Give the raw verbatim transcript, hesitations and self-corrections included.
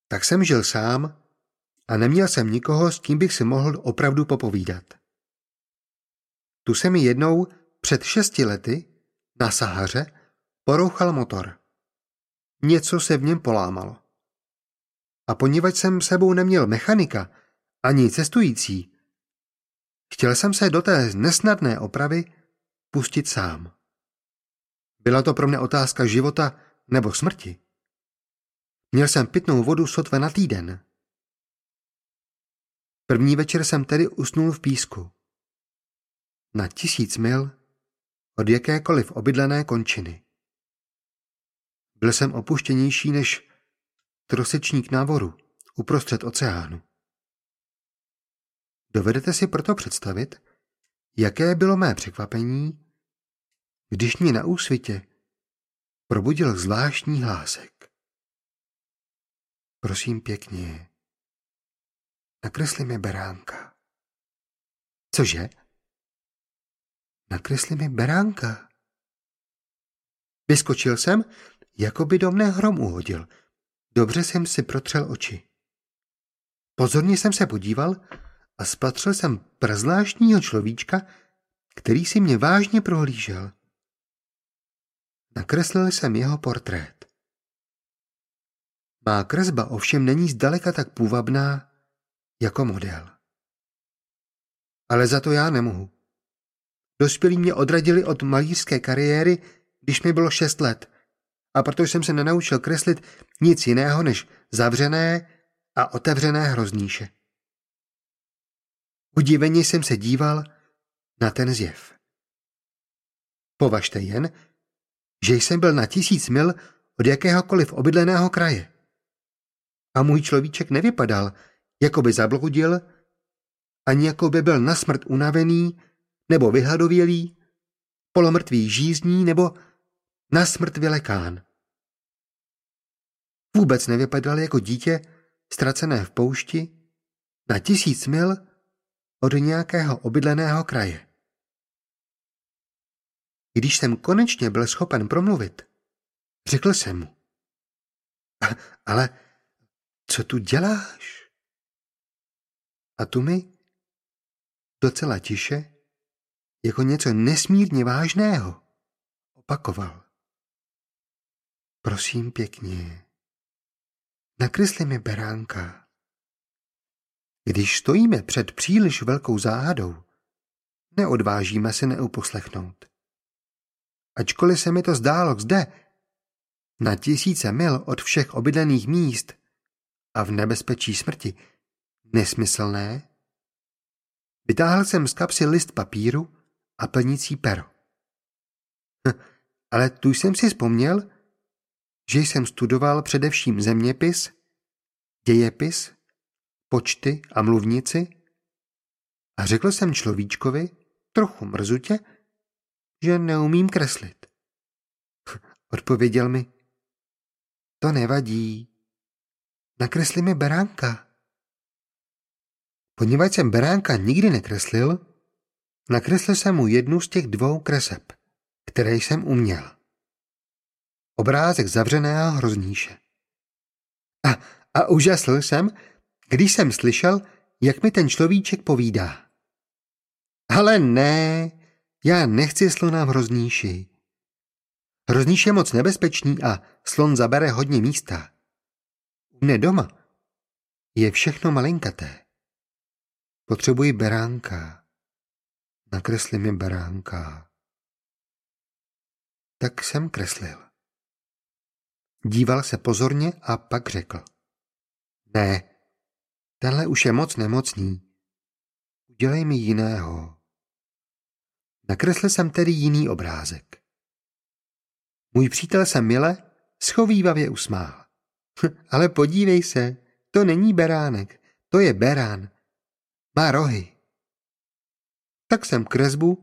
Tak jsem žil sám a neměl jsem nikoho, s kým bych si mohl opravdu popovídat. Tu se mi jednou před šesti lety na Sahaře porouchal motor. Něco se v něm polámalo. A poněvadž jsem sebou neměl mechanika ani cestující, chtěl jsem se do té nesnadné opravy pustit sám. Byla to pro mě otázka života nebo smrti. Měl jsem pitnou vodu sotva na týden. První večer jsem tedy usnul v písku. Na tisíc mil od jakékoliv obydlené končiny. Byl jsem opuštěnější než trosečník na voru uprostřed oceánu. Dovedete si proto představit, jaké bylo mé překvapení, když mě na úsvitě probudil zvláštní hlásek. Prosím pěkně, nakresli mi beránka. Cože? Nakresli mi beránka. Vyskočil jsem, jako by do mne hrom uhodil. Dobře jsem si protřel oči. Pozorně jsem se podíval a spatřil jsem prazvláštního človíčka, který si mě vážně prohlížel. Nakreslil jsem jeho portrét. Má kresba ovšem není zdaleka tak půvabná jako model. Ale za to já nemohu. Dospělí mě odradili od malířské kariéry, když mi bylo šest let, a protože jsem se nenaučil kreslit nic jiného než zavřené a otevřené hrozníše. Udiveně jsem se díval na ten zjev. Považte jen, že jsem byl na tisíc mil od jakéhokoliv obydleného kraje. A můj človíček nevypadal, jako by zabloudil, ani jako by byl nasmrt unavený, nebo vyhladovělý, polomrtvý žízní, nebo nasmrt vylekán. Vůbec nevypadal jako dítě ztracené v poušti na tisíc mil od nějakého obydleného kraje. Když jsem konečně byl schopen promluvit, řekl jsem mu: Ale co tu děláš? A tu mi docela tiše, jako něco nesmírně vážného, opakoval: Prosím pěkně, nakresli mi beránka. Když stojíme před příliš velkou záhadou, neodvážíme se neuposlechnout. Ačkoliv se mi to zdálo zde, na tisíce mil od všech obydlených míst a v nebezpečí smrti, nesmyslné, vytáhl jsem z kapsy list papíru a plnící pero. Hm, ale tu jsem si vzpomněl, že jsem studoval především zeměpis, dějepis, počty a mluvnici a řekl jsem človíčkovi, trochu mrzutě, že neumím kreslit. Odpověděl mi: To nevadí, nakresli mi beránka. Poněvadž jsem beránka nikdy nekreslil, nakreslil jsem mu jednu z těch dvou kreseb, které jsem uměl. Obrázek zavřeného hrozníše. A, a úžasl jsem, když jsem slyšel, jak mi ten človíček povídá. Ale ne, já nechci slona v hrozníši. Hrozníš je moc nebezpečný a slon zabere hodně místa. U mne doma je všechno malinkaté. Potřebuji beránka. Nakresli mi beránka. Tak jsem kreslil. Díval se pozorně a pak řekl: Ne, tenhle už je moc nemocný. Udělej mi jiného. Nakreslil jsem tedy jiný obrázek. Můj přítel se mile schovívavě usmál. Ale podívej se, to není beránek, to je berán. Má rohy. Tak jsem kresbu